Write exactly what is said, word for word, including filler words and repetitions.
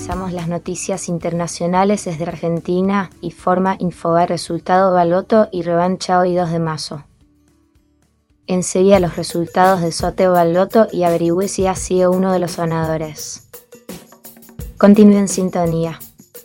Actualizamos las noticias internacionales desde Argentina y forma Infobae resultado Baloto y revancha hoy dos de marzo. Enseguida los resultados del sorteo Baloto y averigüe si ha sido uno de los ganadores. Continúe en sintonía.